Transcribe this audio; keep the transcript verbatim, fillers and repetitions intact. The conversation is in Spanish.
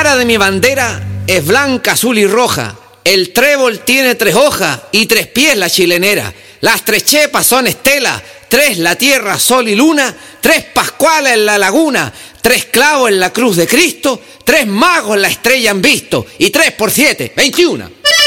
cara de mi bandera es blanca, azul y roja. El trébol tiene tres hojas y tres pies la chilenera. Las tres chepas son estelas, tres la tierra, sol y luna, tres pascuales en la laguna, tres clavos en la cruz de Cristo, tres magos la estrella han visto y tres por siete, veintiuno.